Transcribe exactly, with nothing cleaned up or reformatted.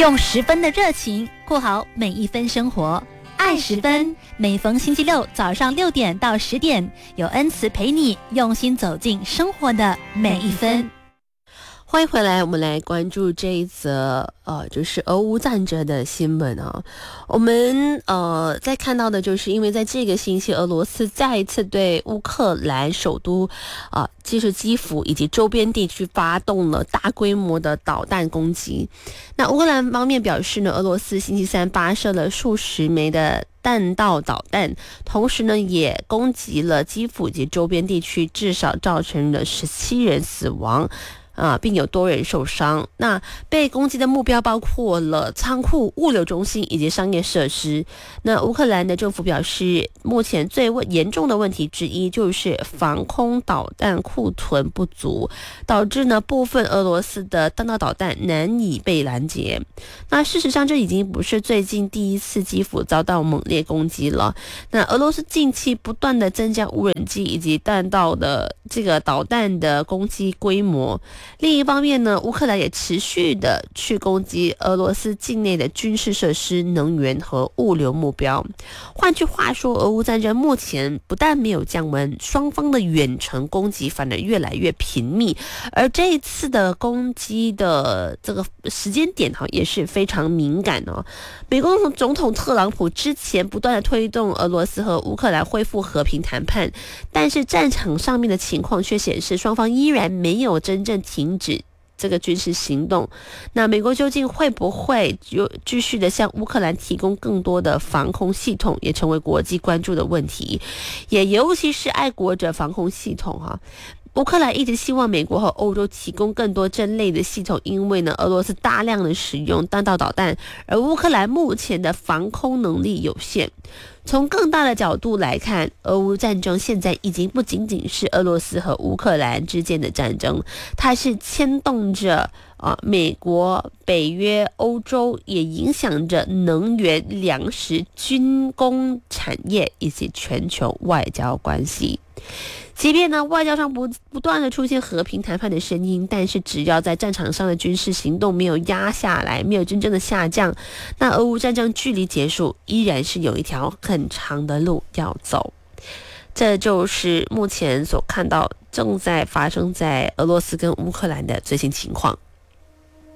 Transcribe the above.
用十分的热情过好每一分生活，爱十分。每逢星期六早上六点到十点，有恩慈陪你用心走进生活的每一分。 欢迎回来，我们来关注这一则呃，就是俄乌战争的新闻啊。我们呃在看到的就是，因为在这个星期，俄罗斯再一次对乌克兰首都啊、呃，就是基辅以及周边地区发动了大规模的导弹攻击。那乌克兰方面表示呢，俄罗斯星期三发射了数十枚的弹道导弹，同时呢也攻击了基辅及周边地区，至少造成了十七人死亡。啊，并有多人受伤。那被攻击的目标包括了仓库、物流中心以及商业设施。那乌克兰的政府表示，目前最严重的问题之一就是防空导弹库存不足，导致呢部分俄罗斯的弹道导弹难以被拦截。那事实上，这已经不是最近第一次基辅遭到猛烈攻击了。那俄罗斯近期不断的增加无人机以及弹道的这个导弹的攻击规模。另一方面呢，乌克兰也持续的去攻击俄罗斯境内的军事设施、能源和物流目标。换句话说，俄乌战争目前不但没有降温，双方的远程攻击反而越来越频密。而这一次的攻击的这个时间点哈也是非常敏感哦。美国总统特朗普之前不断的推动俄罗斯和乌克兰恢复和平谈判，但是战场上面的情况却显示双方依然没有真正停止这个军事行动。那美国究竟会不会继续的向乌克兰提供更多的防空系统，也成为国际关注的问题。也尤其是爱国者防空系统哈、啊。乌克兰一直希望美国和欧洲提供更多这类的系统，因为呢，俄罗斯大量的使用弹道导弹，而乌克兰目前的防空能力有限。从更大的角度来看，俄乌战争现在已经不仅仅是俄罗斯和乌克兰之间的战争，它是牵动着啊美国、北约、欧洲，也影响着能源、粮食、军工产业以及全球外交关系。即便呢外交上不不断的出现和平谈判的声音，但是只要在战场上的军事行动没有压下来，没有真正的下降，那俄乌战争距离结束依然是有一条很长的路要走。这就是目前所看到正在发生在俄罗斯跟乌克兰的最新情况。